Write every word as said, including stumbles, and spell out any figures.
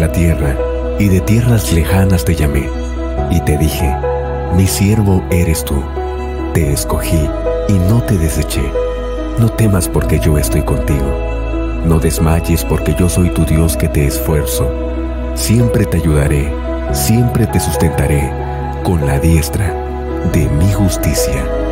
la tierra, y de tierras lejanas te llamé, y te dije, mi siervo eres tú. Te escogí y no te deseché. No temas porque yo estoy contigo. No desmayes porque yo soy tu Dios que te esfuerzo. Siempre te ayudaré, siempre te sustentaré con la diestra de mi justicia.